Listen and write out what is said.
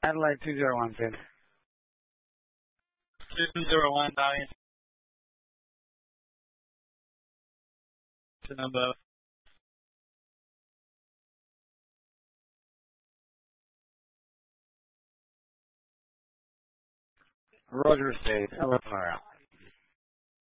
Adelaide 201, Finn. 201, Tommy. To them both. Roger State, LFR out.